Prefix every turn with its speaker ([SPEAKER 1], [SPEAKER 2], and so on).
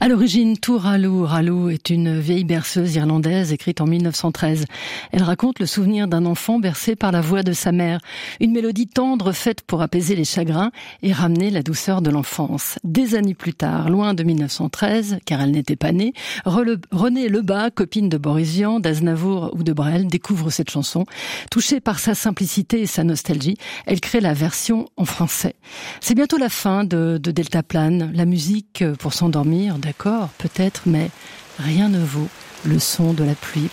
[SPEAKER 1] À l'origine, Touralou Ralou est une vieille berceuse irlandaise écrite en 1913. Elle raconte le souvenir d'un enfant bercé par la voix de sa mère. Une mélodie tendre faite pour apaiser les chagrins et ramener la douceur de l'enfance. Des années plus tard, loin de 1913, car elle n'était pas née, Renée Lebas, copine de Boris Vian, d'Aznavour ou de Brel, découvre cette chanson. Touchée par sa simplicité et sa nostalgie, elle crée la version en français. C'est bientôt la fin de Deltaplane. La musique pour s'endormir, d'accord, peut-être, mais rien ne vaut le son de la pluie